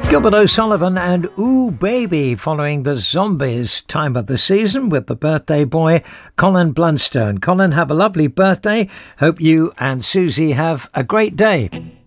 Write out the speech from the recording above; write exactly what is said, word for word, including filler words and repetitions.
Gilbert O'Sullivan and Ooh Baby following the Zombies time of the season with the birthday boy Colin Blunstone. Colin, have a lovely birthday. Hope you and Susie have a great day.